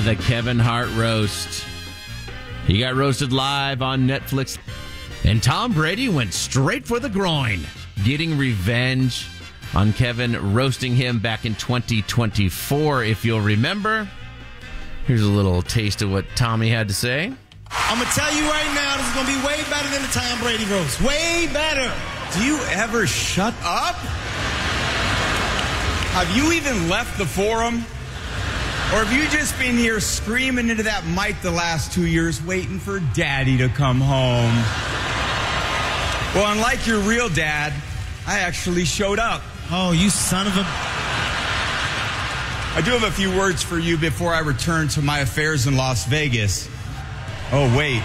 The Kevin Hart roast. He got roasted live on Netflix. And Tom Brady went straight for the groin, getting revenge on Kevin roasting him back in 2024, if you'll remember. Here's a little taste of what Tommy had to say. I'm going to tell you right now, this is going to be way better than the Tom Brady roast. Way better. Do you ever shut up? Have you even left the forum? Or have you just been here screaming into that mic the last 2 years waiting for daddy to come home? Well, unlike your real dad, I actually showed up. Oh, you son of a... I do have a few words for you before I return to my affairs in Las Vegas. Oh, wait.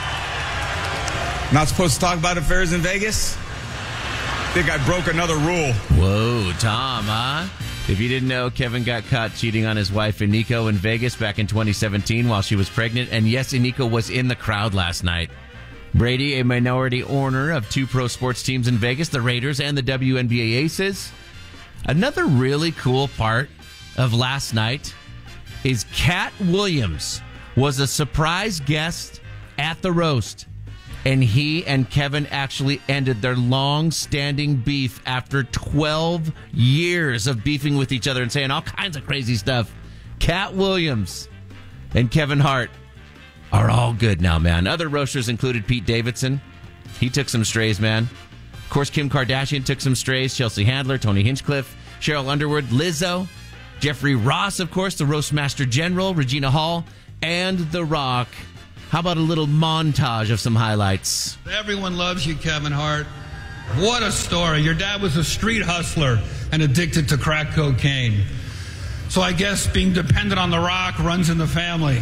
Not supposed to talk about affairs in Vegas? Think I broke another rule. Whoa, Tom, huh? If you didn't know, Kevin got caught cheating on his wife, Iniko, in Vegas back in 2017 while she was pregnant. And yes, Iniko was in the crowd last night. Brady, a minority owner of two pro sports teams in Vegas, the Raiders and the WNBA Aces. Another really cool part of last night is Cat Williams was a surprise guest at the roast. And he and Kevin actually ended their long-standing beef after 12 years of beefing with each other and saying all kinds of crazy stuff. Cat Williams and Kevin Hart are all good now, man. Other roasters included Pete Davidson. He took some strays, man. Of course, Kim Kardashian took some strays. Chelsea Handler, Tony Hinchcliffe, Cheryl Underwood, Lizzo, Jeffrey Ross, of course, the Roastmaster General, Regina Hall, and The Rock. How about a little montage of some highlights? Everyone loves you, Kevin Hart. What a story. Your dad was a street hustler and addicted to crack cocaine. So I guess being dependent on The Rock runs in the family.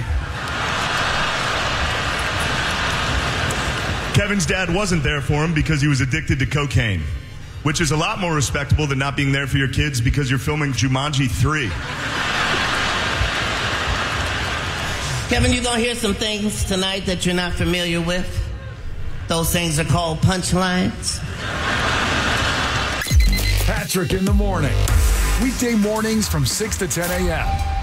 Kevin's dad wasn't there for him because he was addicted to cocaine, which is a lot more respectable than not being there for your kids because you're filming Jumanji 3. Kevin, you're going to hear some things tonight that you're not familiar with. Those things are called punchlines. Patrick in the morning. Weekday mornings from 6 to 10 a.m.